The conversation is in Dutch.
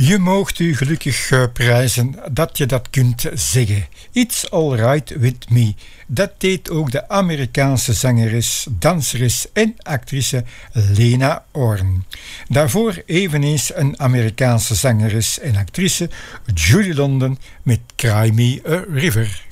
Je moogt u gelukkig prijzen dat je dat kunt zeggen. It's alright with me. Dat deed ook de Amerikaanse zangeres, danseres en actrice Lena Horne. Daarvoor eveneens een Amerikaanse zangeres en actrice, Julie London, met Cry Me a River.